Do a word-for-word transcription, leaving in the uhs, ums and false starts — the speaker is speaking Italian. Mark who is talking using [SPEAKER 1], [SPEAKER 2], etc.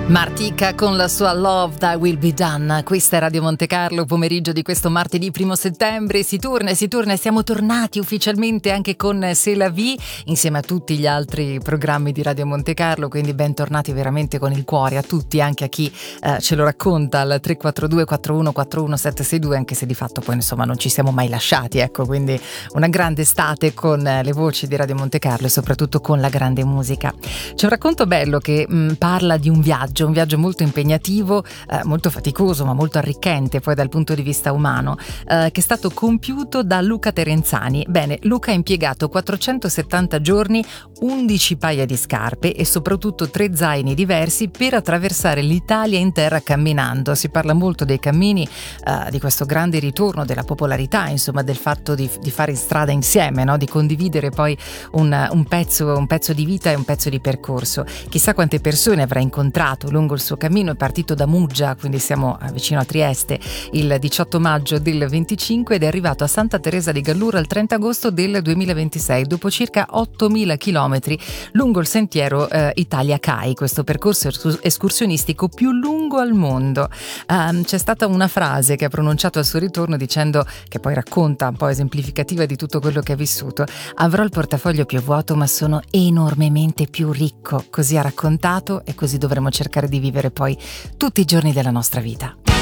[SPEAKER 1] Martica con la sua Love That Will Be Done. Questa è Radio Monte Carlo, pomeriggio di questo martedì primo settembre. Si torna e si torna e siamo tornati ufficialmente anche con C'est la vie, insieme a tutti gli altri programmi di Radio Monte Carlo, quindi bentornati veramente con il cuore a tutti, anche a chi eh, ce lo racconta al tre quattro due quattro uno quattro uno sette sei due, anche se di fatto poi insomma non ci siamo mai lasciati, ecco, quindi una grande estate con le voci di Radio Monte Carlo e soprattutto con la grande musica. C'è un racconto bello che mh, parla di un viaggio un viaggio molto impegnativo, eh, molto faticoso ma molto arricchente poi dal punto di vista umano, eh, che è stato compiuto da Luca Terenzani. Bene, Luca ha impiegato quattrocentosettanta giorni, undici paia di scarpe e soprattutto tre zaini diversi per attraversare l'Italia in terra camminando. Si parla molto dei cammini, eh, di questo grande ritorno della popolarità, insomma del fatto di, di fare strada insieme, no? Di condividere poi un, un pezzo, un pezzo di vita e un pezzo di percorso. Chissà quante persone avrà incontrato lungo il suo cammino. È partito da Muggia, quindi siamo vicino a Trieste, il diciotto maggio del venticinque ed è arrivato a Santa Teresa di Gallura il trenta agosto del duemilaventisei, dopo circa ottomila chilometri lungo il sentiero eh, Italia CAI, questo percorso escursionistico più lungo al mondo. Um, c'è stata una frase che ha pronunciato al suo ritorno dicendo, che poi racconta un po' esemplificativa di tutto quello che ha vissuto: avrò il portafoglio più vuoto ma sono enormemente più ricco. Così ha raccontato e così dovremo cercare di vivere poi tutti i giorni della nostra vita.